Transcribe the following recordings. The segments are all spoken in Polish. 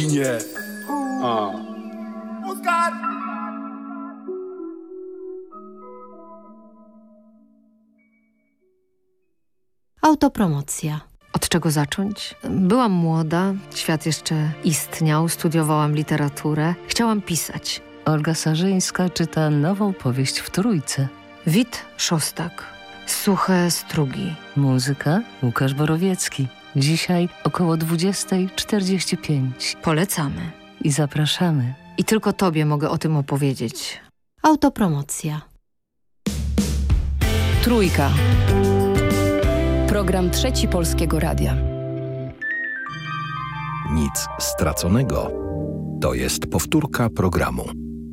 Nie. Autopromocja. Od czego zacząć? Byłam młoda, świat jeszcze istniał, studiowałam literaturę, chciałam pisać. Olga Sarzyńska czyta nową powieść w Trójce. Wit Szostak. Suche strugi. Muzyka Łukasz Borowiecki. Dzisiaj około 20:45. Polecamy. I zapraszamy. I tylko tobie mogę o tym opowiedzieć. Autopromocja. Trójka. Program Trzeci Polskiego Radia. Nic straconego. To jest powtórka programu.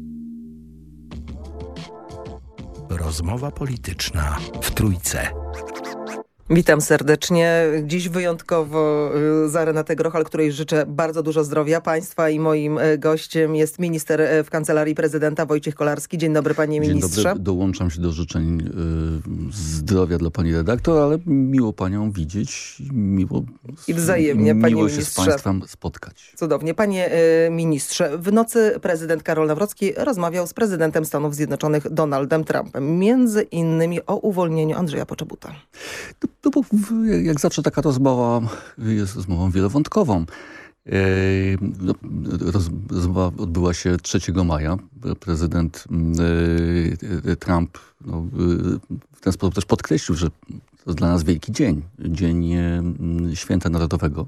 Rozmowa polityczna w Trójce. Witam serdecznie. Dziś wyjątkowo za Renatę Grochal, której życzę bardzo dużo zdrowia państwa, i moim gościem jest minister w Kancelarii Prezydenta Wojciech Kolarski. Dzień dobry, panie ministrze. Dzień dobry. Dołączam się do życzeń zdrowia dla pani redaktor, ale miło panią widzieć. I wzajemnie, panie miło ministrze. się z państwem spotkać. Cudownie. Panie ministrze, w nocy prezydent Karol Nawrocki rozmawiał z prezydentem Stanów Zjednoczonych Donaldem Trumpem. Między innymi o uwolnieniu Andrzeja Poczobuta. No bo jak zawsze taka rozmowa jest rozmową wielowątkową. Rozmowa odbyła się 3 maja. Prezydent Trump w ten sposób też podkreślił, że to jest dla nas wielki dzień. Dzień Święta Narodowego.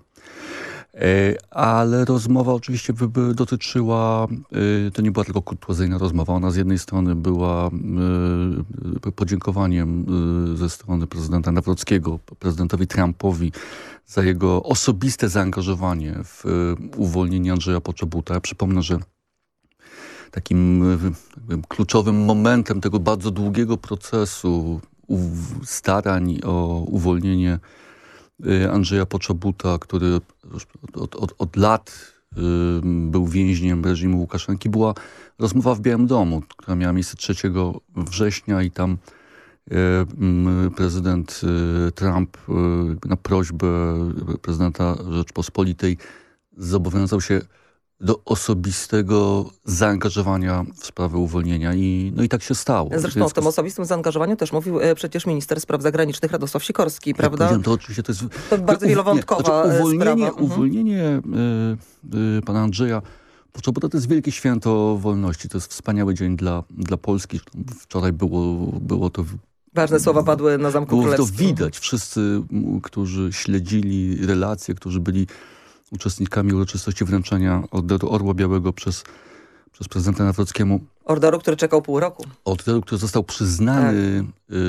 Ale rozmowa oczywiście dotyczyła, to nie była tylko kurtuazyjna rozmowa. Ona z jednej strony była podziękowaniem ze strony prezydenta Nawrockiego prezydentowi Trumpowi za jego osobiste zaangażowanie w uwolnienie Andrzeja Poczobuta. Ja przypomnę, że takim kluczowym momentem tego bardzo długiego procesu starań o uwolnienie Andrzeja Poczobuta, który od lat był więźniem reżimu Łukaszenki, była rozmowa w Białym Domu, która miała miejsce 3 września i tam prezydent Trump na prośbę prezydenta Rzeczpospolitej zobowiązał się do osobistego zaangażowania w sprawę uwolnienia. I tak się stało. Zresztą o tym osobistym zaangażowaniu też mówił przecież minister spraw zagranicznych Radosław Sikorski, prawda? To oczywiście to jest bardzo wielowątkowa sprawa. Uwolnienie pana Andrzeja Poczobuta to jest wielkie święto wolności. To jest wspaniały dzień dla Polski. Wczoraj było to... Ważne słowa padły na Zamku Królewskim. To widać. Wszyscy, którzy śledzili relacje, którzy byli uczestnikami uroczystości wręczenia Orderu Orła Białego przez prezydenta Nawrockiemu. Orderu, który czekał pół roku. Orderu, który został przyznany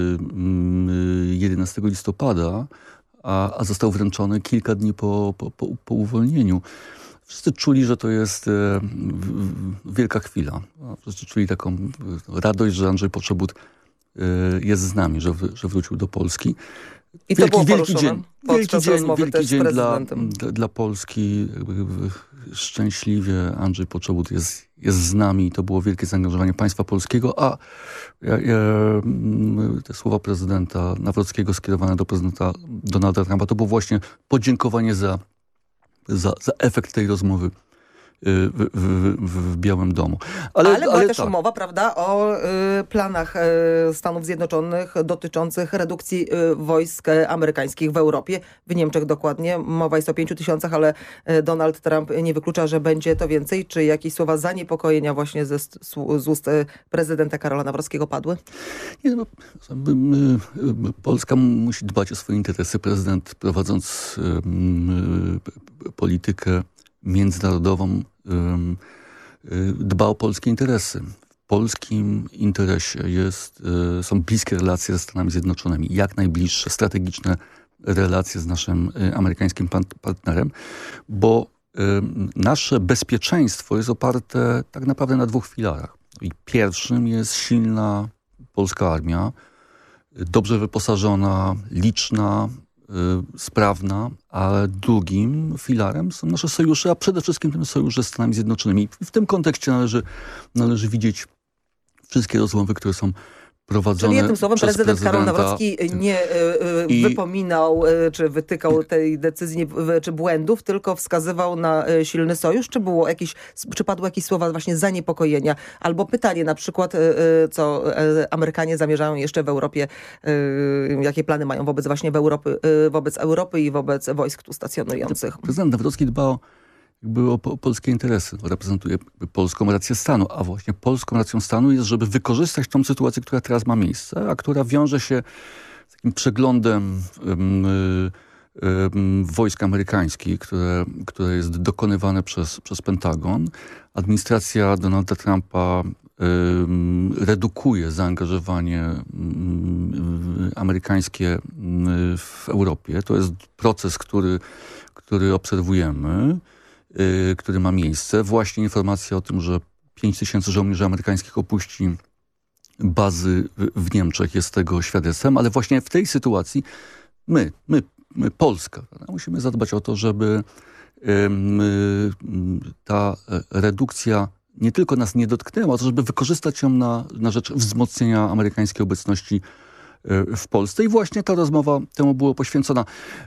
11 listopada, a został wręczony kilka dni po uwolnieniu. Wszyscy czuli, że to jest wielka chwila. Wszyscy czuli taką radość, że Andrzej Poczobut jest z nami, że wrócił do Polski. I to było wielki dzień. Wielki dzień dla Polski. Szczęśliwie Andrzej Poczobut jest z nami. To było wielkie zaangażowanie państwa polskiego, a te słowa prezydenta Nawrockiego skierowane do prezydenta Donalda Trumpa to było właśnie podziękowanie za efekt tej rozmowy w Białym Domu. Ale była też umowa, prawda, o planach Stanów Zjednoczonych dotyczących redukcji wojsk amerykańskich w Europie, w Niemczech dokładnie. Mowa jest o 5 000, ale Donald Trump nie wyklucza, że będzie to więcej. Czy jakieś słowa zaniepokojenia właśnie z ust prezydenta Karola Nawrockiego padły? Nie, Polska musi dbać o swoje interesy. Prezydent, prowadząc politykę międzynarodową, dba o polskie interesy. W polskim interesie są bliskie relacje ze Stanami Zjednoczonymi, jak najbliższe, strategiczne relacje z naszym amerykańskim partnerem, bo nasze bezpieczeństwo jest oparte tak naprawdę na 2 filarach. I pierwszym jest silna polska armia, dobrze wyposażona, liczna, sprawna, ale drugim filarem są nasze sojusze, a przede wszystkim ten sojusz ze Stanami Zjednoczonymi. W tym kontekście należy widzieć wszystkie rozmowy, które są wprowadzone Czyli jednym słowem przez prezydent Karol prezydenta. Nawrocki nie wypominał, czy wytykał tej decyzji, czy błędów, tylko wskazywał na silny sojusz, czy padły jakieś słowa właśnie zaniepokojenia, albo pytanie na przykład, co Amerykanie zamierzają jeszcze w Europie, jakie plany mają wobec Europy i wobec wojsk tu stacjonujących. Prezydent Nawrocki dba o polskie interesy, reprezentuje polską rację stanu, a właśnie polską racją stanu jest, żeby wykorzystać tą sytuację, która teraz ma miejsce, a która wiąże się z takim przeglądem wojsk amerykańskich, które jest dokonywane przez Pentagon. Administracja Donalda Trumpa redukuje zaangażowanie amerykańskie w Europie. To jest proces, który obserwujemy, który ma miejsce. Właśnie informacja o tym, że 5000 żołnierzy amerykańskich opuści bazy w Niemczech jest tego świadectwem, ale właśnie w tej sytuacji my Polska, musimy zadbać o to, żeby ta redukcja nie tylko nas nie dotknęła, ale żeby wykorzystać ją na rzecz wzmocnienia amerykańskiej obecności w Polsce. I właśnie ta rozmowa temu była poświęcona.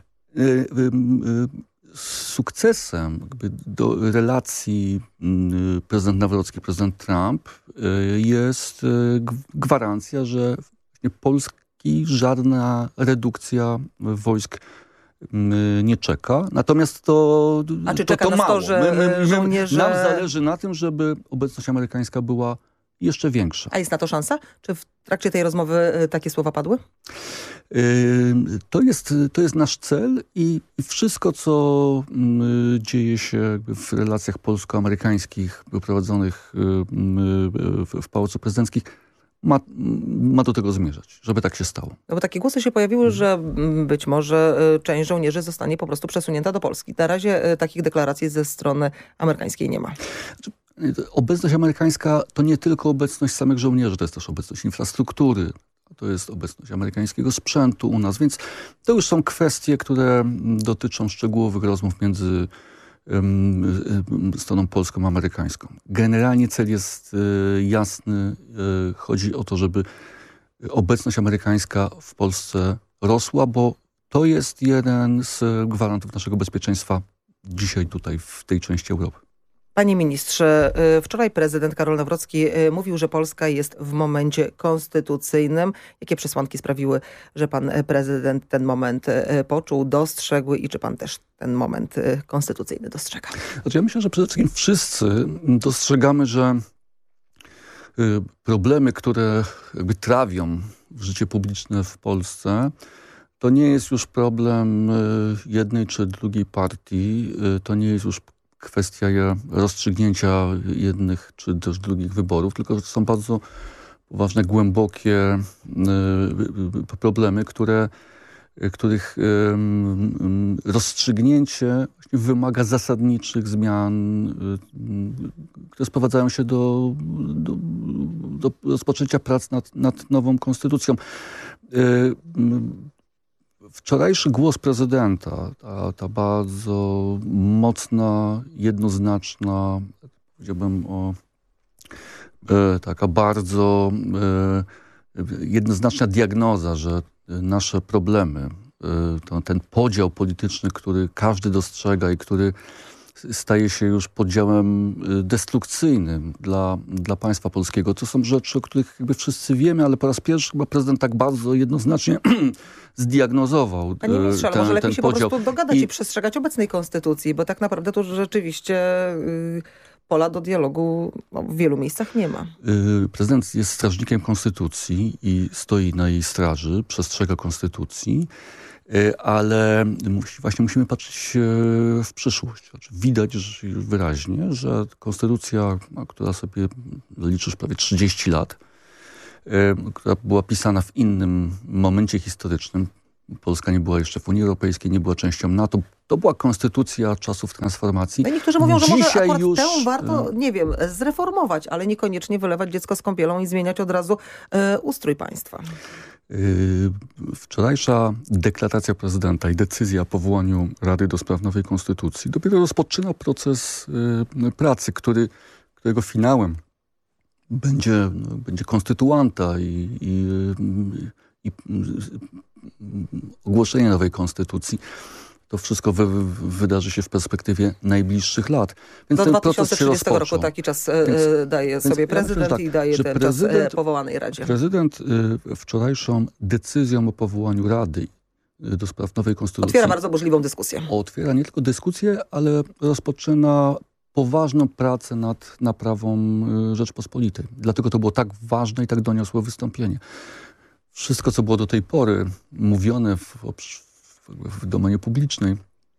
Sukcesem do relacji prezydent Nawrocki, prezydent Trump jest gwarancja, że Polski żadna redukcja wojsk nie czeka. Natomiast to czy czeka nas mało. to, że żołnierze... Nam zależy na tym, żeby obecność amerykańska była jeszcze większa. A jest na to szansa? Czy w trakcie tej rozmowy takie słowa padły? To jest nasz cel i wszystko, co dzieje się w relacjach polsko-amerykańskich prowadzonych w Pałacu Prezydenckim, ma do tego zmierzać, żeby tak się stało. No bo takie głosy się pojawiły, że być może część żołnierzy zostanie po prostu przesunięta do Polski. Na razie takich deklaracji ze strony amerykańskiej nie ma. Obecność amerykańska to nie tylko obecność samych żołnierzy, to jest też obecność infrastruktury, to jest obecność amerykańskiego sprzętu u nas, więc to już są kwestie, które dotyczą szczegółowych rozmów między stroną polską a amerykańską. Generalnie cel jest jasny. Chodzi o to, żeby obecność amerykańska w Polsce rosła, bo to jest jeden z gwarantów naszego bezpieczeństwa dzisiaj tutaj w tej części Europy. Panie ministrze, wczoraj prezydent Karol Nawrocki mówił, że Polska jest w momencie konstytucyjnym. Jakie przesłanki sprawiły, że pan prezydent ten moment poczuł, dostrzegł i czy pan też ten moment konstytucyjny dostrzega? Ja myślę, że przede wszystkim wszyscy dostrzegamy, że problemy, które trawią życie publiczne w Polsce, to nie jest już problem jednej czy drugiej partii, to nie jest już kwestia rozstrzygnięcia jednych czy też drugich wyborów, tylko to są bardzo poważne, głębokie problemy, których rozstrzygnięcie wymaga zasadniczych zmian, które sprowadzają się do rozpoczęcia prac nad nową konstytucją. Wczorajszy głos prezydenta, ta bardzo mocna, jednoznaczna, powiedziałbym taka bardzo jednoznaczna diagnoza, że nasze problemy, ten podział polityczny, który każdy dostrzega i który staje się już podziałem destrukcyjnym dla państwa polskiego. To są rzeczy, o których wszyscy wiemy, ale po raz pierwszy chyba prezydent tak bardzo jednoznacznie zdiagnozował Panie ministrze, ale może lepiej się podział. Po prostu dogadać i przestrzegać obecnej konstytucji, bo tak naprawdę to rzeczywiście pola do dialogu w wielu miejscach nie ma. Prezydent jest strażnikiem konstytucji i stoi na jej straży, przestrzega konstytucji, ale właśnie musimy patrzeć w przyszłość. Widać wyraźnie, że konstytucja, która sobie liczy już prawie 30 lat, która była pisana w innym momencie historycznym, Polska nie była jeszcze w Unii Europejskiej, nie była częścią NATO. To była konstytucja czasów transformacji. No i niektórzy mówią, że może akurat już tę warto, nie wiem, zreformować, ale niekoniecznie wylewać dziecko z kąpielą i zmieniać od razu ustrój państwa. Wczorajsza deklaracja prezydenta i decyzja o powołaniu Rady do Spraw Nowej Konstytucji dopiero rozpoczyna proces pracy, którego finałem będzie konstytuanta i ogłoszenie nowej konstytucji. To wszystko wydarzy się w perspektywie najbliższych lat. Więc do ten proces się 2030 roku rozpoczął. taki czas daje sobie prezydent i daje ten czas powołanej Radzie. Prezydent wczorajszą decyzją o powołaniu Rady do spraw nowej konstytucji Otwiera bardzo burzliwą dyskusję. Otwiera nie tylko dyskusję, ale rozpoczyna poważną pracę nad naprawą Rzeczpospolitej. Dlatego to było tak ważne i tak doniosłe wystąpienie. Wszystko, co było do tej pory mówione w domenie publicznej,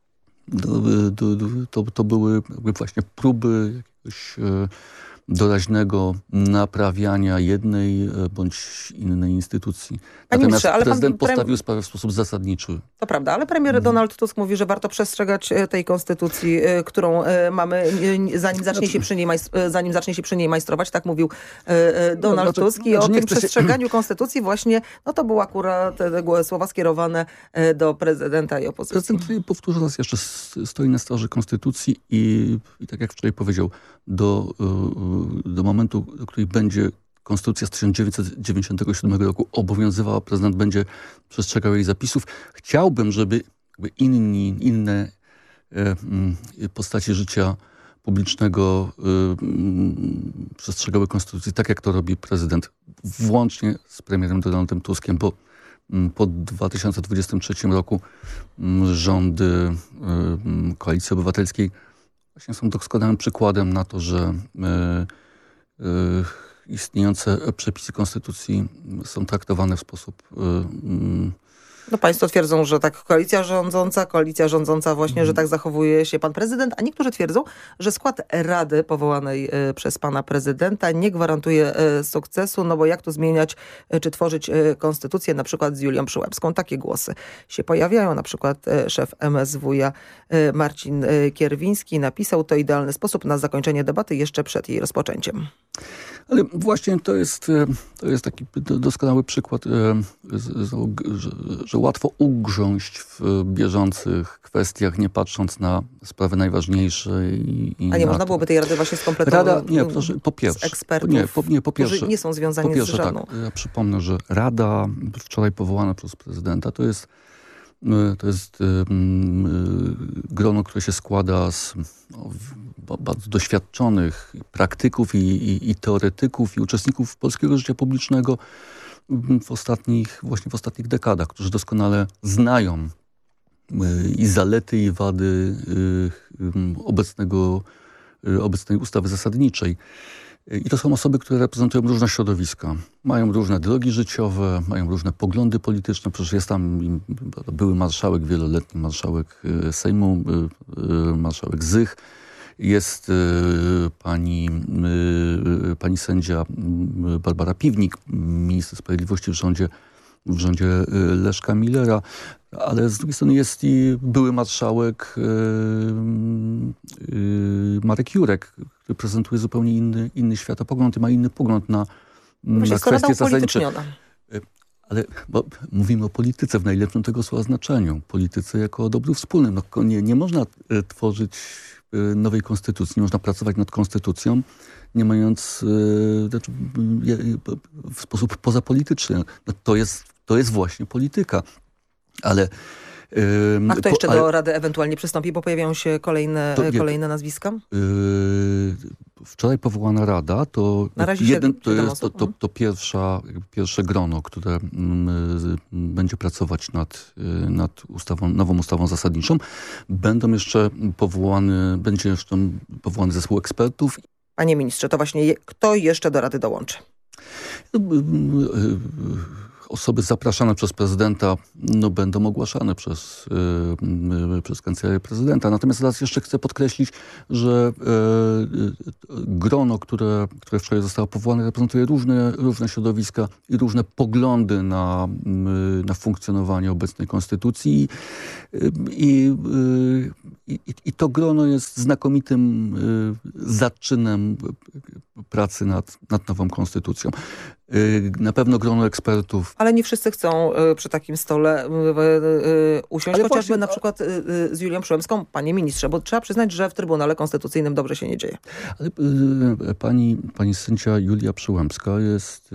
to były właśnie próby jakiegoś doraźnego naprawiania jednej bądź innej instytucji. Natomiast prezydent postawił sprawę w sposób zasadniczy. To prawda, ale premier Donald Tusk mówi, że warto przestrzegać tej konstytucji, którą mamy, zanim zacznie się przy niej majstrować. Tak mówił Donald Tusk. I o tym przestrzeganiu konstytucji właśnie, no to były akurat te słowa skierowane do prezydenta i opozycji. Prezydent, powtórzę raz jeszcze, stoi na straży konstytucji i tak jak wczoraj powiedział, do momentu, do której będzie konstytucja z 1997 roku obowiązywała, prezydent będzie przestrzegał jej zapisów. Chciałbym, żeby inne postacie życia publicznego przestrzegały konstytucji, tak jak to robi prezydent, włącznie z premierem Donaldem Tuskiem, bo po 2023 roku rządy Koalicji Obywatelskiej właśnie są doskonałym przykładem na to, że istniejące przepisy konstytucji są traktowane w sposób... No państwo twierdzą, że tak koalicja rządząca właśnie, że tak zachowuje się pan prezydent, a niektórzy twierdzą, że skład Rady powołanej przez pana prezydenta nie gwarantuje sukcesu, no bo jak tu zmieniać, czy tworzyć konstytucję, na przykład z Julią Przyłębską. Takie głosy się pojawiają. Na przykład szef MSWiA Marcin Kierwiński napisał: to idealny sposób na zakończenie debaty jeszcze przed jej rozpoczęciem. Ale właśnie to jest taki doskonały przykład, że łatwo ugrząść w bieżących kwestiach, nie patrząc na sprawy najważniejsze. A nie można byłoby tej Rady właśnie skompletować? Rada, nie, proszę, po pierwsze. Z ekspertów, po pierwsze, którzy nie są związani z żadną. Tak, ja przypomnę, że Rada wczoraj powołana przez prezydenta to jest grono, które się składa z bardzo doświadczonych praktyków i teoretyków i uczestników polskiego życia publicznego w ostatnich dekadach, którzy doskonale znają i zalety, i wady obecnej ustawy zasadniczej. I to są osoby, które reprezentują różne środowiska. Mają różne drogi życiowe, mają różne poglądy polityczne. Przecież jest tam były marszałek, wieloletni marszałek Sejmu, marszałek Zych. Jest pani sędzia Barbara Piwnik, minister sprawiedliwości w rządzie Leszka Millera, ale z drugiej strony jest i były marszałek Marek Jurek, który prezentuje zupełnie inny światopogląd i ma inny pogląd na kwestie zasadnicze. Ale mówimy o polityce w najlepszym tego słowa znaczeniu. Polityce jako o dobru wspólnym. No, nie można tworzyć nowej konstytucji, nie można pracować nad konstytucją, nie mając w sposób pozapolityczny. No, to jest właśnie polityka. Ale a kto jeszcze do Rady ewentualnie przystąpi, bo pojawiają się kolejne nazwiska? Wczoraj powołana Rada to pierwsze grono, które będzie pracować nad nową ustawą zasadniczą. Będzie jeszcze powołany zespół ekspertów. Panie ministrze, to właśnie kto jeszcze do Rady dołączy? Osoby zapraszane przez prezydenta będą ogłaszane przez kancelarię prezydenta. Natomiast raz jeszcze chcę podkreślić, że grono, które wczoraj zostało powołane, reprezentuje różne środowiska i różne poglądy na funkcjonowanie obecnej konstytucji. I to grono jest znakomitym zaczynem pracy nad nową konstytucją. Na pewno grono ekspertów. Ale nie wszyscy chcą przy takim stole usiąść, Ale chociażby właśnie, na przykład z Julią Przyłębską, panie ministrze, bo trzeba przyznać, że w Trybunale Konstytucyjnym dobrze się nie dzieje. Ale pani sędzia Julia Przyłębska jest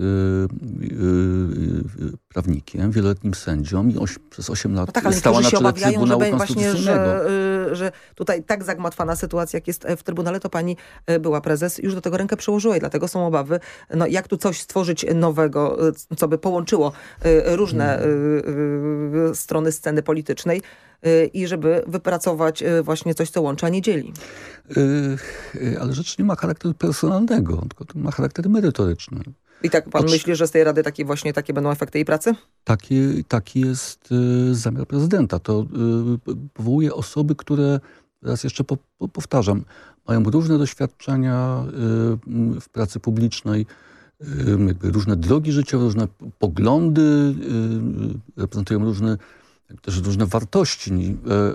prawnikiem, wieloletnim sędzią i przez 8 lat No tak, ale stała na niektórzy się czele obawiają, Trybunału że właśnie, Konstytucyjnego. że tutaj tak zagmatwana sytuacja, jak jest w Trybunale, to pani była prezes, już do tego rękę przyłożyła i dlatego są obawy, no jak tu coś stworzyć nowego, co by połączyło różne strony sceny politycznej i żeby wypracować właśnie coś, co łączy, a nie dzieli. Ale rzecz nie ma charakteru personalnego, tylko to ma charakter merytoryczny. I tak pan myśli, że z tej Rady takie będą efekty jej pracy? Taki jest zamiar prezydenta. To powołuje osoby, które, raz jeszcze powtarzam, mają różne doświadczenia w pracy publicznej, jakby różne drogi życiowe, różne poglądy, reprezentują też różne wartości,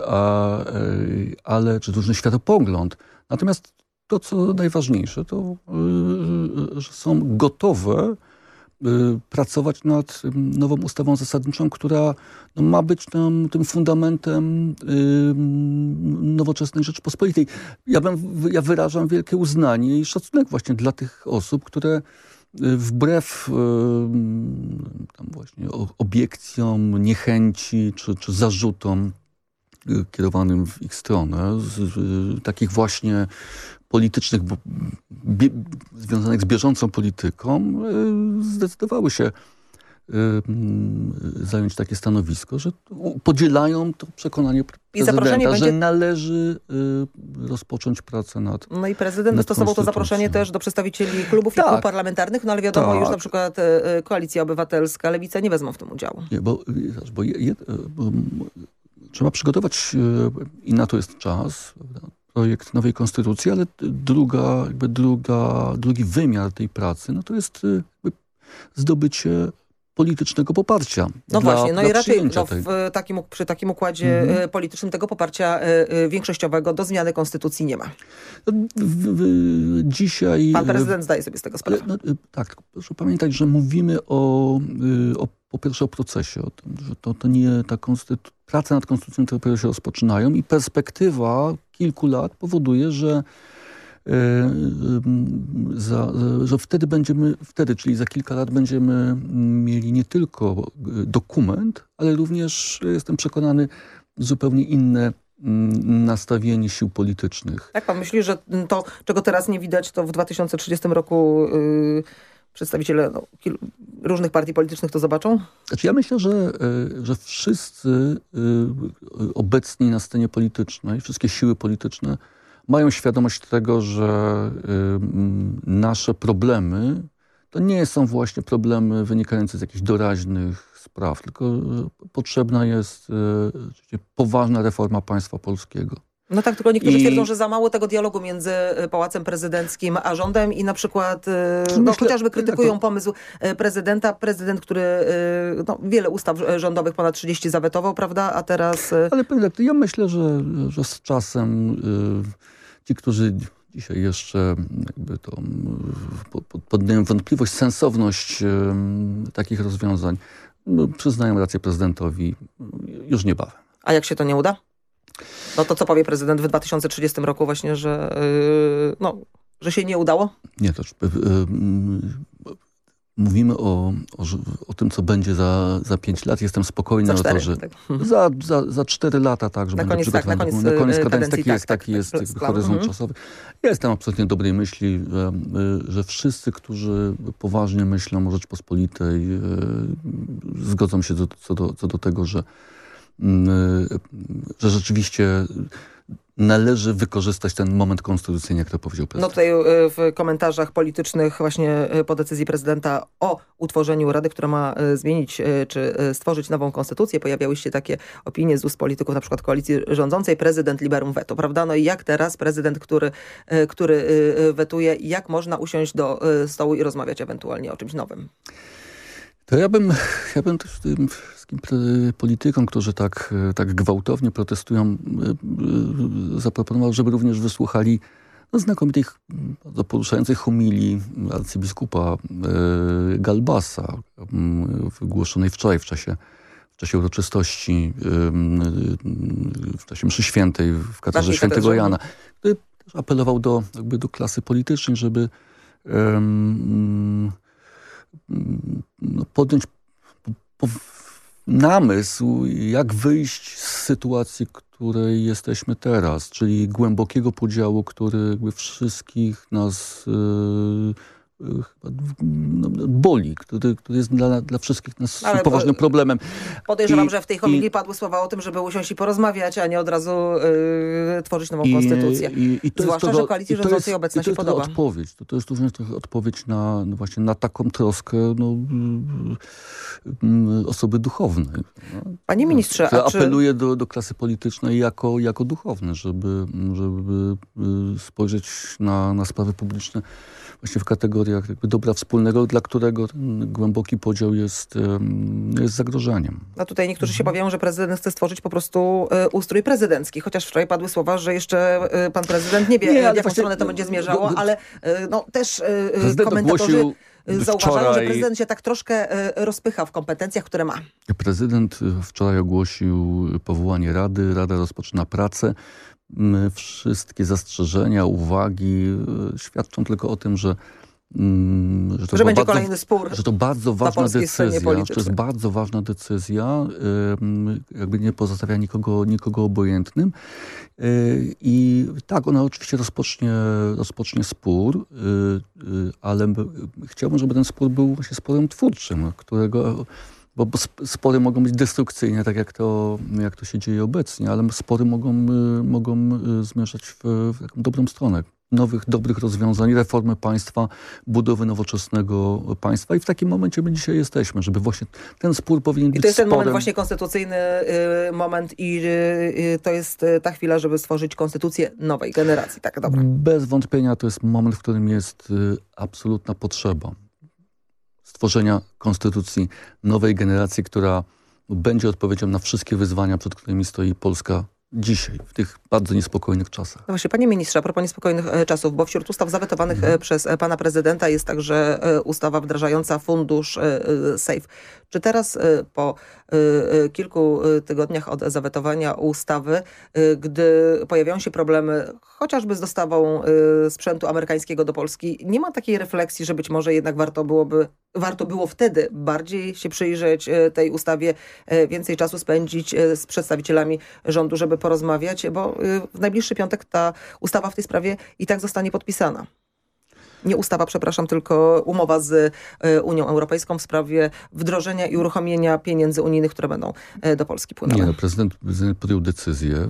czy różny światopogląd. Natomiast to, co najważniejsze, to że są gotowe pracować nad nową ustawą zasadniczą, która ma być tym fundamentem nowoczesnej Rzeczypospolitej. Ja wyrażam wielkie uznanie i szacunek właśnie dla tych osób, które wbrew tam właśnie obiekcjom, niechęci czy zarzutom kierowanym w ich stronę, takich właśnie politycznych, związanych z bieżącą polityką, zdecydowały się zająć takie stanowisko, że podzielają to przekonanie prezydenta, że należy rozpocząć pracę nad No i prezydent wystosował to zaproszenie też do przedstawicieli klubów i kół parlamentarnych, no ale wiadomo, już na przykład Koalicja Obywatelska, Lewica nie wezmą w tym udziału. Nie, bo trzeba przygotować, i na to jest czas, projekt nowej konstytucji, ale drugi wymiar tej pracy, no to jest zdobycie politycznego poparcia. No właśnie, no i raczej przy takim układzie politycznym tego poparcia większościowego do zmiany konstytucji nie ma. Dzisiaj... Pan prezydent zdaje sobie z tego sprawę. Tak, tylko proszę pamiętać, że mówimy po pierwsze o procesie, o tym, że to nie prace nad konstytucją dopiero się rozpoczynają i perspektywa kilku lat powoduje, że wtedy, czyli za kilka lat będziemy mieli nie tylko dokument, ale również, jestem przekonany, zupełnie inne nastawienie sił politycznych. Jak pan myśli, że to, czego teraz nie widać, to w 2030 roku przedstawiciele różnych partii politycznych to zobaczą? Znaczy ja myślę, że wszyscy obecni na scenie politycznej, wszystkie siły polityczne mają świadomość tego, że nasze problemy to nie są właśnie problemy wynikające z jakichś doraźnych spraw, tylko potrzebna jest poważna reforma państwa polskiego. No tak, tylko niektórzy twierdzą, że za mało tego dialogu między Pałacem Prezydenckim a rządem i na przykład chociażby krytykują pomysł prezydenta. Prezydent, który wiele ustaw rządowych, ponad 30 zawetował, prawda? A teraz... Ale ja myślę, że z czasem ci, którzy dzisiaj jeszcze jakby to poddają wątpliwość sensowność takich rozwiązań, przyznają rację prezydentowi już niebawem. A jak się to nie uda? No to co powie prezydent w 2030 roku właśnie, że się nie udało? Nie, to mówimy o tym, co będzie za 5 lat. Jestem spokojny o to, że za 4 lata, tak, że będę przygotowany. Na koniec kadencji taki jest horyzont czasowy. Ja jestem absolutnie dobrej myśli, że wszyscy, którzy poważnie myślą o Rzeczpospolitej, zgodzą się co do tego, że rzeczywiście należy wykorzystać ten moment konstytucyjny, jak to powiedział prezydent. No tutaj w komentarzach politycznych właśnie po decyzji prezydenta o utworzeniu Rady, która ma zmienić czy stworzyć nową konstytucję, pojawiały się takie opinie z ust polityków, na przykład koalicji rządzącej, prezydent liberum veto, prawda? No i jak teraz prezydent, który wetuje, jak można usiąść do stołu i rozmawiać ewentualnie o czymś nowym? To ja bym też tym wszystkim politykom, którzy tak gwałtownie protestują, zaproponował, żeby również wysłuchali znakomitej, bardzo poruszającej homilii arcybiskupa Galbasa, wygłoszonej wczoraj w czasie uroczystości, w czasie mszy świętej w katedrze świętego Jana, który też apelował do klasy politycznej, żeby podjąć namysł, jak wyjść z sytuacji, w której jesteśmy teraz, czyli głębokiego podziału, który wszystkich nas boli, który jest dla wszystkich nas poważnym problemem. Podejrzewam, że w tej homilii padły słowa o tym, żeby usiąść i porozmawiać, a nie od razu tworzyć nową konstytucję. Zwłaszcza, że koalicji rządzącej obecna się podoba. To jest również trochę odpowiedź właśnie na taką troskę osoby duchownej. Panie ministrze, apeluje do klasy politycznej jako duchowny, żeby spojrzeć na sprawy publiczne właśnie w kategoriach dobra wspólnego, dla którego ten głęboki podział jest zagrożeniem. A tutaj niektórzy się obawiają, że prezydent chce stworzyć po prostu ustrój prezydencki, chociaż wczoraj padły słowa, że jeszcze pan prezydent nie wie, w jaką stronę to będzie zmierzało, ale też komentatorzy zauważają, że prezydent się tak troszkę rozpycha w kompetencjach, które ma. Prezydent wczoraj ogłosił powołanie Rady. Rada rozpoczyna pracę. Wszystkie zastrzeżenia, uwagi świadczą tylko o tym, że będzie kolejny spór. Że to bardzo ważna decyzja, to jest bardzo ważna decyzja, jakby nie pozostawia nikogo obojętnym. I tak, ona oczywiście rozpocznie spór, ale chciałbym, żeby ten spór był właśnie sporem twórczym, bo spory mogą być destrukcyjne, tak jak to się dzieje obecnie, ale spory mogą zmierzać w taką dobrą stronę. Dobrych rozwiązań, reformy państwa, budowy nowoczesnego państwa i w takim momencie my dzisiaj jesteśmy, żeby właśnie ten spór powinien być I to jest ten sporem. moment właśnie konstytucyjny moment i to jest ta chwila, żeby stworzyć konstytucję nowej generacji. Tak, dobra. Bez wątpienia to jest moment, w którym jest absolutna potrzeba stworzenia konstytucji nowej generacji, która będzie odpowiedzią na wszystkie wyzwania, przed którymi stoi Polska dzisiaj, w tych bardzo niespokojnych czasach. No właśnie, panie ministrze, a propos niespokojnych czasów, bo wśród ustaw zawetowanych przez pana prezydenta jest także ustawa wdrażająca fundusz SAFE. Czy teraz po kilku tygodniach od zawetowania ustawy, gdy pojawiają się problemy chociażby z dostawą sprzętu amerykańskiego do Polski, nie ma takiej refleksji, że być może jednak warto było wtedy bardziej się przyjrzeć tej ustawie, więcej czasu spędzić z przedstawicielami rządu, żeby porozmawiać, bo w najbliższy piątek ta ustawa w tej sprawie i tak zostanie podpisana. Nie ustawa, przepraszam, tylko umowa z Unią Europejską w sprawie wdrożenia i uruchomienia pieniędzy unijnych, które będą do Polski płynęły. Nie, prezydent podjął decyzję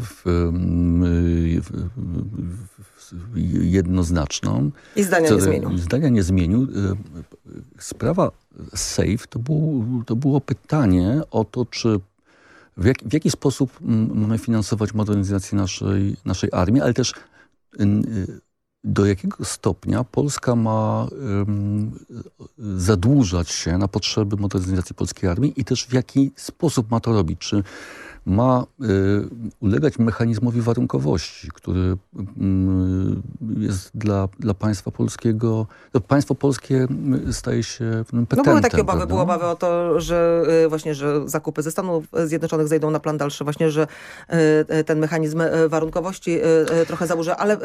jednoznaczną. I zdania nie zmienił. Zdania nie zmienił. Sprawa SAFE to było pytanie o to, czy w jaki sposób mamy finansować modernizację naszej armii, ale też do jakiego stopnia Polska ma zadłużać się na potrzeby modernizacji polskiej armii i też w jaki sposób ma to robić. Czy ma ulegać mechanizmowi warunkowości, który jest dla państwa polskiego. Państwo polskie staje się petentem. Były takie obawy, były obawy o to, że właśnie, że zakupy ze Stanów Zjednoczonych zejdą na plan dalszy, właśnie, że ten mechanizm warunkowości trochę zaburza, ale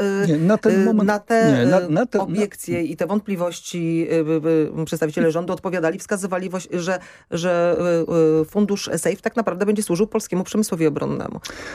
na te obiekcje i te wątpliwości przedstawiciele rządu odpowiadali, wskazywali, że fundusz SAFE tak naprawdę będzie służył polskiemu przemysłowi obronnemu.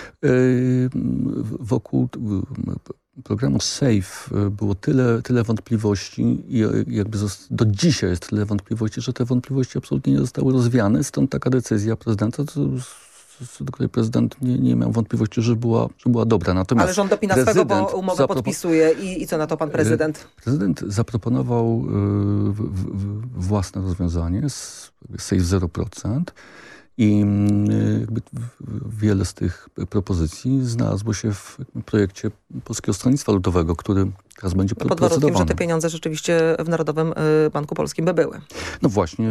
Wokół programu SAFE było tyle wątpliwości i jakby do dzisiaj jest tyle wątpliwości, że te wątpliwości absolutnie nie zostały rozwiane. Stąd taka decyzja prezydenta, do której prezydent nie miał wątpliwości, że była dobra. Natomiast ale rząd dopina swego, bo umowę podpisuje i co na to pan prezydent? Prezydent zaproponował własne rozwiązanie, SAFE 0%. I jakby wiele z tych propozycji znalazło się w projekcie Polskiego Stronnictwa Ludowego, który teraz będzie Pod warunkiem, procedowany. że te pieniądze rzeczywiście w Narodowym Banku Polskim by były. No właśnie,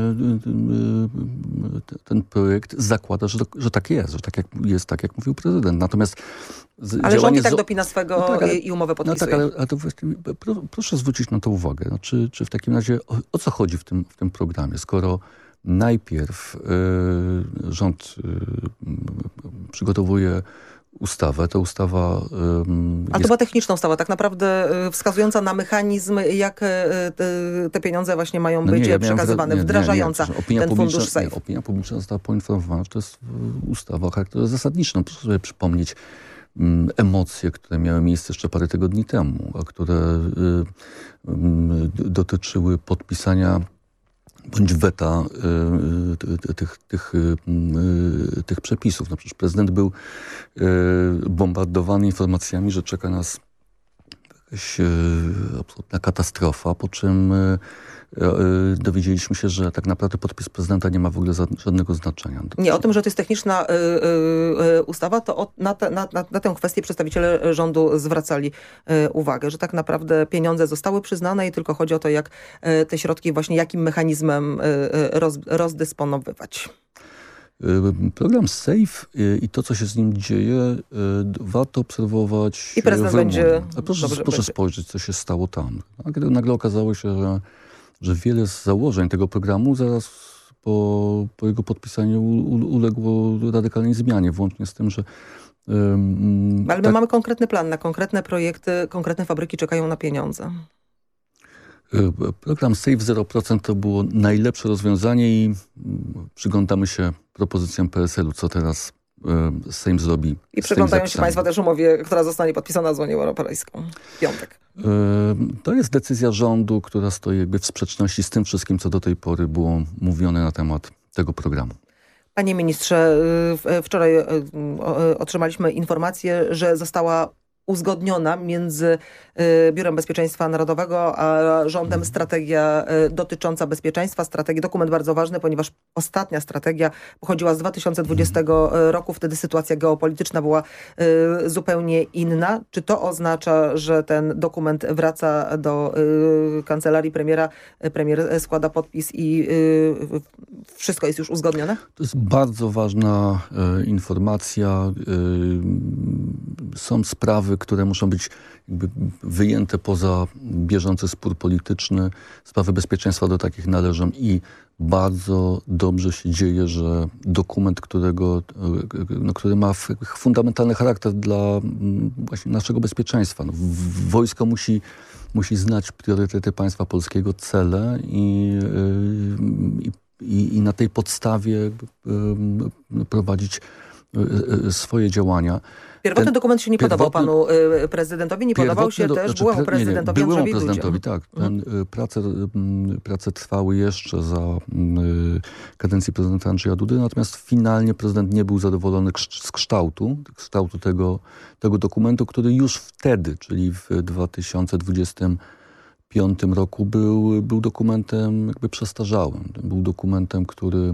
ten projekt zakłada, że tak jest, że tak jak mówił prezydent. Natomiast ale rząd i tak dopina swego i umowę podpisuje. No tak, ale to właściwie, proszę zwrócić na to uwagę. No, czy w takim razie o co chodzi w tym programie? Skoro najpierw rząd przygotowuje ustawę, to ustawa... Ale to była techniczna ustawa, tak naprawdę wskazująca na mechanizm, jak te pieniądze właśnie mają być przekazywane, wdrażająca ten fundusz SAFE. Opinia publiczna została poinformowana, że to jest ustawa o charakterze zasadniczym. Proszę sobie przypomnieć emocje, które miały miejsce jeszcze parę tygodni temu, a które dotyczyły podpisania bądź weta tych przepisów. No przecież prezydent był bombardowany informacjami, że czeka nas jakaś absolutna katastrofa, po czym dowiedzieliśmy się, że tak naprawdę podpis prezydenta nie ma w ogóle żadnego znaczenia. Nie, o tym, że to jest techniczna ustawa, to na tę kwestię przedstawiciele rządu zwracali uwagę, że tak naprawdę pieniądze zostały przyznane i tylko chodzi o to, jak te środki właśnie jakim mechanizmem rozdysponowywać. Program SAFE i to, co się z nim dzieje, warto obserwować i prezydent w Rumunii. będzie... Proszę spojrzeć, co się stało tam. Nagle okazało się, że wiele z założeń tego programu zaraz po jego podpisaniu uległo radykalnej zmianie, włącznie z tym, że... Ale my mamy konkretny plan na konkretne projekty, konkretne fabryki czekają na pieniądze. Program SAFE 0% to było najlepsze rozwiązanie i przyglądamy się propozycjom PSL-u, co teraz Sejm zrobi. I przyglądają się państwo też umowie, która zostanie podpisana z Unią Europejską w piątek. To jest decyzja rządu, która stoi jakby w sprzeczności z tym wszystkim, co do tej pory było mówione na temat tego programu. Panie ministrze, wczoraj otrzymaliśmy informację, że została uzgodniona między Biurem Bezpieczeństwa Narodowego a rządem strategia dotycząca bezpieczeństwa. Dokument bardzo ważny, ponieważ ostatnia strategia pochodziła z 2020 roku. Wtedy sytuacja geopolityczna była zupełnie inna. Czy to oznacza, że ten dokument wraca do kancelarii premiera? Premier składa podpis i wszystko jest już uzgodnione? To jest bardzo ważna informacja. Są sprawy, które muszą być jakby wyjęte poza bieżący spór polityczny. Sprawy bezpieczeństwa do takich należą i bardzo dobrze się dzieje, że dokument, który ma fundamentalny charakter dla właśnie naszego bezpieczeństwa. Wojsko musi znać priorytety państwa polskiego, cele i na tej podstawie prowadzić swoje działania. Pierwotny dokument się nie podobał panu prezydentowi, nie podobał się też byłemu prezydentowi Andrzejowi Dudzie. Byłemu prezydentowi, tak. Prace trwały jeszcze za kadencji prezydenta Andrzeja Dudy, natomiast finalnie prezydent nie był zadowolony z kształtu tego dokumentu, który już wtedy, czyli w 2025 roku był dokumentem jakby przestarzałym. Był dokumentem, który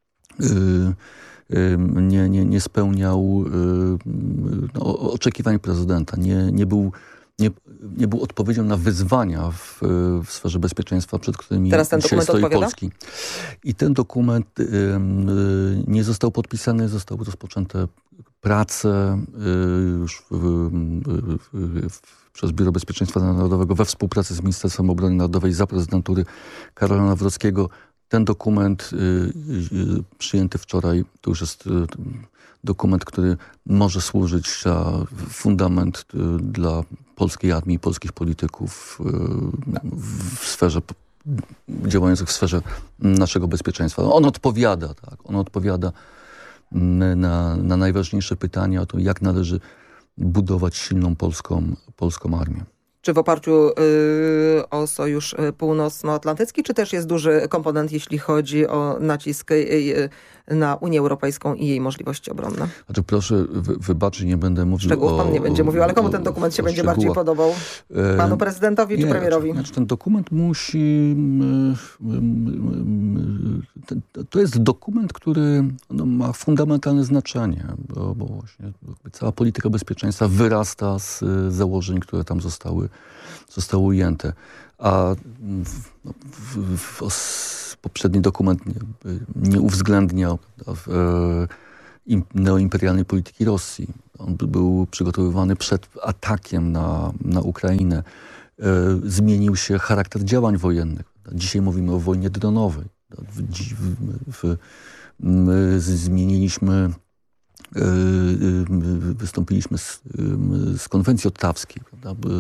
nie spełniał oczekiwań prezydenta. Nie był odpowiedzią na wyzwania w sferze bezpieczeństwa, przed którymi dzisiaj stoi Polski. I ten dokument nie został podpisany, zostały rozpoczęte prace już przez Biuro Bezpieczeństwa Narodowego we współpracy z Ministerstwem Obrony Narodowej za prezydentury Karola Nawrockiego. Ten dokument przyjęty wczoraj, to już jest dokument, który może służyć za fundament dla polskiej armii i polskich polityków działających w sferze naszego bezpieczeństwa. On odpowiada na najważniejsze pytania o to, jak należy budować silną polską armię. Czy w oparciu o Sojusz Północnoatlantycki, czy też jest duży komponent, jeśli chodzi o nacisk na Unię Europejską i jej możliwości obronne. Znaczy, proszę wybaczyć, nie będę mówił Szczegółów pan nie będzie mówił, ale komu ten dokument się będzie bardziej podobał? Panu prezydentowi czy premierowi? Znaczy, ten dokument musi... To jest dokument, który ma fundamentalne znaczenie, bo właśnie cała polityka bezpieczeństwa wyrasta z założeń, które tam zostały ujęte. A poprzedni dokument nie uwzględniał neoimperialnej polityki Rosji. On był przygotowywany przed atakiem na Ukrainę. Zmienił się charakter działań wojennych. Dzisiaj mówimy o wojnie dronowej. Zmieniliśmy, wystąpiliśmy z konwencji ottawskiej, prawda,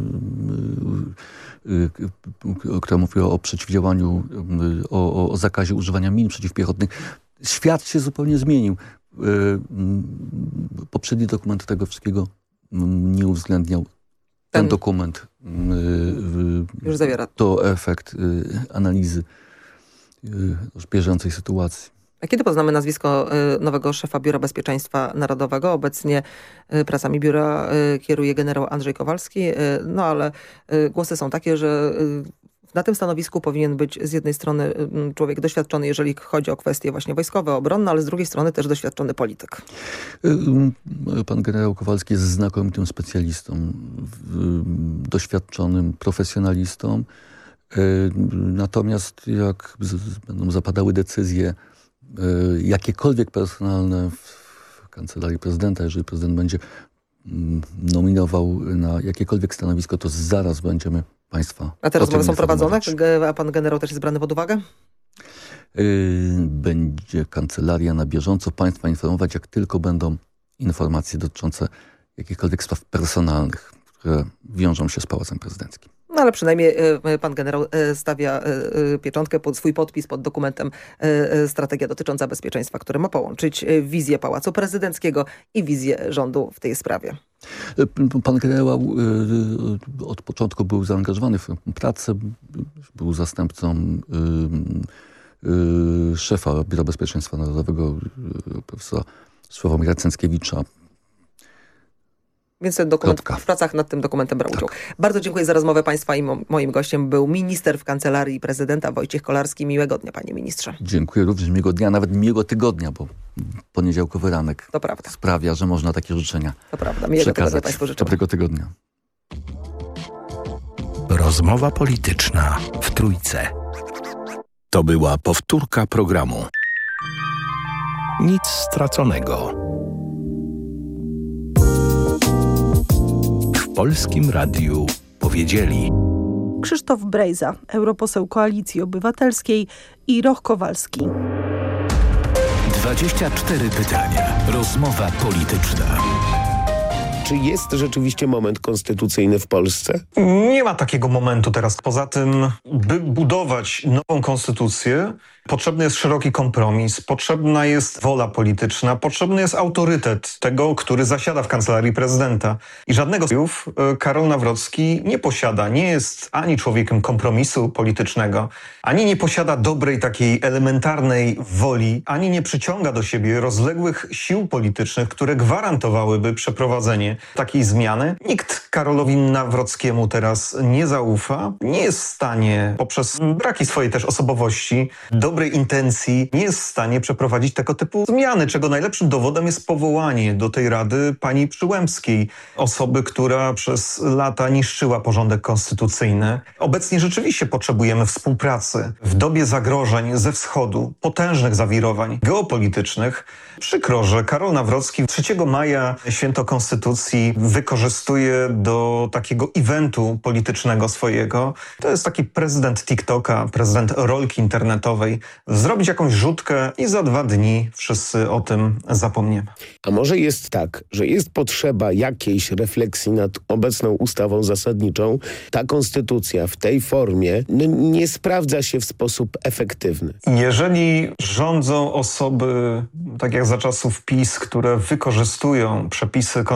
która mówiła o przeciwdziałaniu, o zakazie używania min przeciwpiechotnych. Świat się zupełnie zmienił. Poprzedni dokument tego wszystkiego nie uwzględniał. Ten dokument już zawiera. To efekt analizy bieżącej sytuacji. A kiedy poznamy nazwisko nowego szefa Biura Bezpieczeństwa Narodowego? Obecnie pracami biura kieruje generał Andrzej Kowalski, no ale głosy są takie, że na tym stanowisku powinien być z jednej strony człowiek doświadczony, jeżeli chodzi o kwestie właśnie wojskowe, obronne, ale z drugiej strony też doświadczony polityk. Pan generał Kowalski jest znakomitym specjalistą, doświadczonym profesjonalistą. Natomiast jak będą zapadały decyzje jakiekolwiek personalne w Kancelarii Prezydenta, jeżeli prezydent będzie nominował na jakiekolwiek stanowisko, to zaraz będziemy państwa... A te rozmowy są prowadzone? A pan generał też jest brany pod uwagę? Będzie kancelaria na bieżąco państwa informować, jak tylko będą informacje dotyczące jakichkolwiek spraw personalnych, które wiążą się z Pałacem Prezydenckim. No ale przynajmniej pan generał stawia pieczątkę pod swój podpis pod dokumentem strategia dotycząca bezpieczeństwa, który ma połączyć wizję Pałacu Prezydenckiego i wizję rządu w tej sprawie. Pan generał od początku był zaangażowany w pracę, był zastępcą szefa Biura Bezpieczeństwa Narodowego, profesora Sławomira Cęckiewicza. Więc ten dokument, w pracach nad tym dokumentem brał udział. Bardzo dziękuję za rozmowę państwa i moim gościem był minister w Kancelarii Prezydenta Wojciech Kolarski. Miłego dnia, panie ministrze. Dziękuję również, miłego dnia, nawet miłego tygodnia, bo poniedziałkowy ranek to prawda. Sprawia, że można takie życzenia to prawda. Miłego tygodnia państwu życzę. Dobrego tygodnia. Rozmowa polityczna w Trójce. To była powtórka programu. Nic straconego. W Polskim Radiu powiedzieli Krzysztof Brejza, europoseł Koalicji Obywatelskiej i Roch Kowalski. 24 pytania. Rozmowa polityczna. Czy jest rzeczywiście moment konstytucyjny w Polsce? Nie ma takiego momentu teraz. Poza tym, by budować nową konstytucję, potrzebny jest szeroki kompromis, potrzebna jest wola polityczna, potrzebny jest autorytet tego, który zasiada w Kancelarii Prezydenta. I żadnego z nich Karol Nawrocki nie posiada. Nie jest ani człowiekiem kompromisu politycznego, ani nie posiada dobrej takiej elementarnej woli, ani nie przyciąga do siebie rozległych sił politycznych, które gwarantowałyby przeprowadzenie takiej zmiany. Nikt Karolowi Nawrockiemu teraz nie zaufa, nie jest w stanie poprzez braki swojej też osobowości, dobrej intencji, nie jest w stanie przeprowadzić tego typu zmiany, czego najlepszym dowodem jest powołanie do tej rady pani Przyłębskiej, osoby, która przez lata niszczyła porządek konstytucyjny. Obecnie rzeczywiście potrzebujemy współpracy. W dobie zagrożeń ze wschodu, potężnych zawirowań geopolitycznych, przykro, że Karol Nawrocki 3 maja, święto Konstytucji, wykorzystuje do takiego eventu politycznego swojego. To jest taki prezydent TikToka, prezydent rolki internetowej. Zrobić jakąś rzutkę i za 2 dni wszyscy o tym zapomniemy. A może jest tak, że jest potrzeba jakiejś refleksji nad obecną ustawą zasadniczą? Ta konstytucja w tej formie nie sprawdza się w sposób efektywny. Jeżeli rządzą osoby, tak jak za czasów PiS, które wykorzystują przepisy konstytucji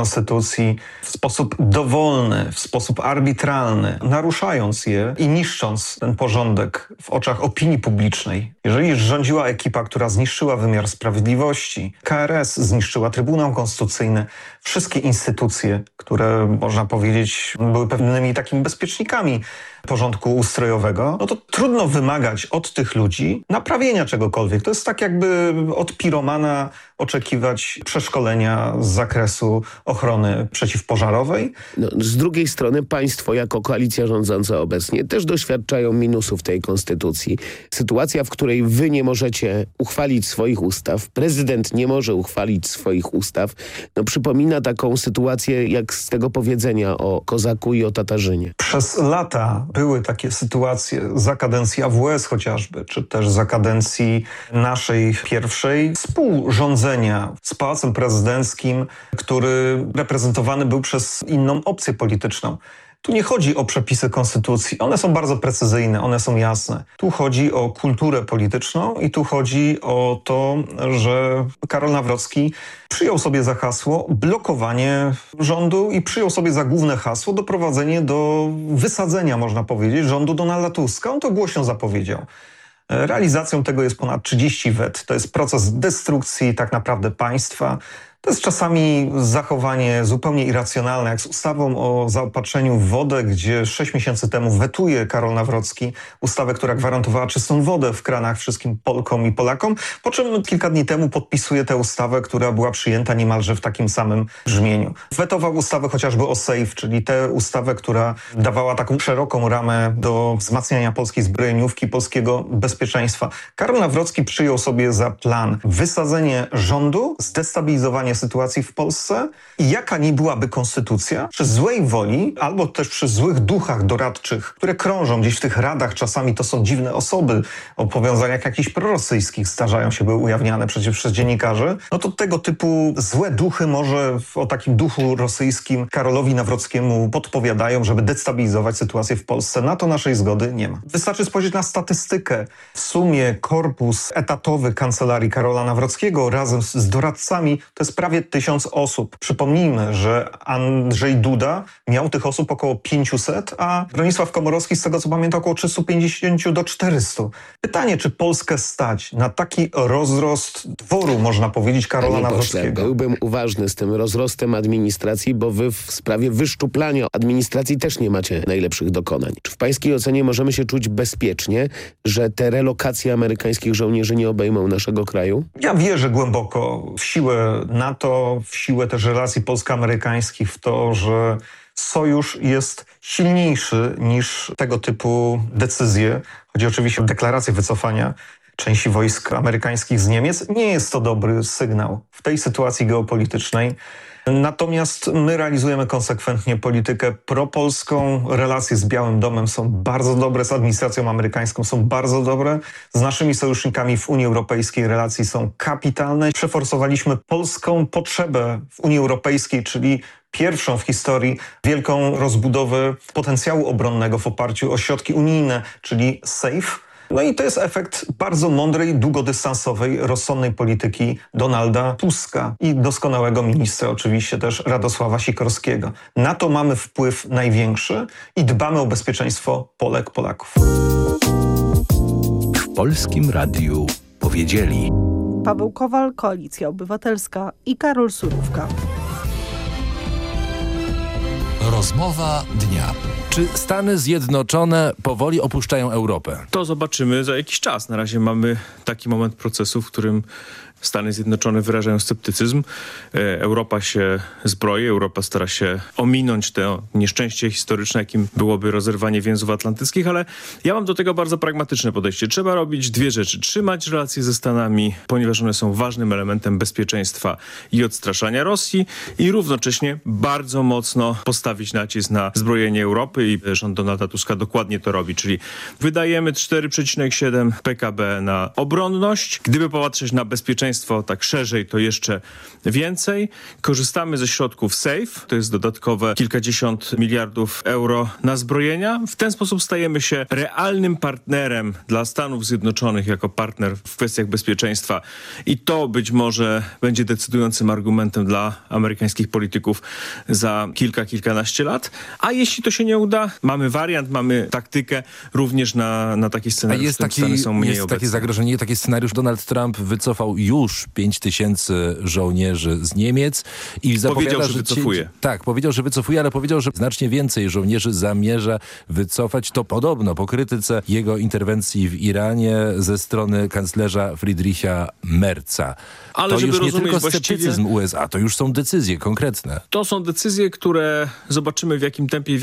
konstytucji w sposób dowolny, w sposób arbitralny, naruszając je i niszcząc ten porządek w oczach opinii publicznej. Jeżeli rządziła ekipa, która zniszczyła wymiar sprawiedliwości, KRS zniszczyła Trybunał Konstytucyjny, wszystkie instytucje, które można powiedzieć były pewnymi takimi bezpiecznikami porządku ustrojowego, no to trudno wymagać od tych ludzi naprawienia czegokolwiek. To jest tak jakby od piromana oczekiwać przeszkolenia z zakresu ochrony przeciwpożarowej. No, z drugiej strony państwo jako koalicja rządząca obecnie też doświadczają minusów tej konstytucji. Sytuacja, w której wy nie możecie uchwalić swoich ustaw, prezydent nie może uchwalić swoich ustaw, no przypomina taką sytuację jak z tego powiedzenia o Kozaku i o Tatarzynie. Przez lata były takie sytuacje za kadencji AWS chociażby, czy też za kadencji naszej pierwszej współrządzenia z Pałacem Prezydenckim, który reprezentowany był przez inną opcję polityczną. Tu nie chodzi o przepisy konstytucji. One są bardzo precyzyjne, one są jasne. Tu chodzi o kulturę polityczną i tu chodzi o to, że Karol Nawrocki przyjął sobie za hasło blokowanie rządu i przyjął sobie za główne hasło doprowadzenie do wysadzenia, można powiedzieć, rządu Donalda Tuska. On to głośno zapowiedział. Realizacją tego jest ponad 30 wet. To jest proces destrukcji tak naprawdę państwa. To jest czasami zachowanie zupełnie irracjonalne, jak z ustawą o zaopatrzeniu w wodę, gdzie 6 miesięcy temu wetuje Karol Nawrocki ustawę, która gwarantowała czystą wodę w kranach wszystkim Polkom i Polakom, po czym kilka dni temu podpisuje tę ustawę, która była przyjęta niemalże w takim samym brzmieniu. Wetował ustawę chociażby o SAFE, czyli tę ustawę, która dawała taką szeroką ramę do wzmacniania polskiej zbrojeniówki, polskiego bezpieczeństwa. Karol Nawrocki przyjął sobie za plan wysadzenie rządu, zdestabilizowanie sytuacji w Polsce i jaka nie byłaby konstytucja, przy złej woli albo też przy złych duchach doradczych, które krążą gdzieś w tych radach, czasami to są dziwne osoby, o powiązaniach jakichś prorosyjskich zdarzają się, były ujawniane przecież przez dziennikarzy, no to tego typu złe duchy może o takim duchu rosyjskim Karolowi Nawrockiemu podpowiadają, żeby destabilizować sytuację w Polsce. Na to naszej zgody nie ma. Wystarczy spojrzeć na statystykę. W sumie korpus etatowy Kancelarii Karola Nawrockiego razem z doradcami to jest prawie 1000 osób. Przypomnijmy, że Andrzej Duda miał tych osób około 500, a Bronisław Komorowski, z tego co pamiętam, około 350 do 400. Pytanie, czy Polskę stać na taki rozrost dworu, można powiedzieć, Karola Nawrockiego? Byłbym uważny z tym rozrostem administracji, bo wy w sprawie wyszczuplania administracji też nie macie najlepszych dokonań. Czy w pańskiej ocenie możemy się czuć bezpiecznie, że te relokacje amerykańskich żołnierzy nie obejmą naszego kraju? Ja wierzę głęboko w siłę NATO, w siłę też relacji polsko-amerykańskich, w to, że sojusz jest silniejszy niż tego typu decyzje. Chodzi oczywiście o deklarację wycofania części wojsk amerykańskich z Niemiec. Nie jest to dobry sygnał w tej sytuacji geopolitycznej. Natomiast my realizujemy konsekwentnie politykę propolską. Relacje z Białym Domem są bardzo dobre, z administracją amerykańską są bardzo dobre. Z naszymi sojusznikami w Unii Europejskiej relacje są kapitalne. Przeforsowaliśmy polską potrzebę w Unii Europejskiej, czyli pierwszą w historii wielką rozbudowę potencjału obronnego w oparciu o środki unijne, czyli SAFE. No i to jest efekt bardzo mądrej, długodystansowej, rozsądnej polityki Donalda Tuska i doskonałego ministra oczywiście też Radosława Sikorskiego. Na to mamy wpływ największy i dbamy o bezpieczeństwo Polek, Polaków. W Polskim Radiu powiedzieli Paweł Kowal, Koalicja Obywatelska i Karol Surówka. Rozmowa dnia. Czy Stany Zjednoczone powoli opuszczają Europę? To zobaczymy za jakiś czas. Na razie mamy taki moment procesu, w którym Stany Zjednoczone wyrażają sceptycyzm. Europa się zbroi, Europa stara się ominąć to nieszczęście historyczne, jakim byłoby rozerwanie więzów atlantyckich, ale ja mam do tego bardzo pragmatyczne podejście. Trzeba robić dwie rzeczy. Trzymać relacje ze Stanami, ponieważ one są ważnym elementem bezpieczeństwa i odstraszania Rosji i równocześnie bardzo mocno postawić nacisk na zbrojenie Europy i rząd Donalda Tuska dokładnie to robi, czyli wydajemy 4,7 PKB na obronność. Gdyby popatrzeć na bezpieczeństwo bezpieczeństwo, tak szerzej to jeszcze więcej. Korzystamy ze środków SAFE, to jest dodatkowe kilkadziesiąt miliardów euro na zbrojenia. W ten sposób stajemy się realnym partnerem dla Stanów Zjednoczonych jako partner w kwestiach bezpieczeństwa i to być może będzie decydującym argumentem dla amerykańskich polityków za kilkanaście lat. A jeśli to się nie uda, mamy wariant, mamy taktykę również na taki scenariusz, w którym Stany są mniej obecne. Takie zagrożenie, taki scenariusz. Donald Trump wycofał już 5000 żołnierzy z Niemiec i powiedział, że wycofuje. Tak, powiedział, że wycofuje, ale powiedział, że znacznie więcej żołnierzy zamierza wycofać. To podobno po krytyce jego interwencji w Iranie ze strony kanclerza Friedricha Merza. Ale to żeby już nie rozumieć tylko sceptycyzm USA, to już są decyzje konkretne. To są decyzje, które zobaczymy w jakim tempie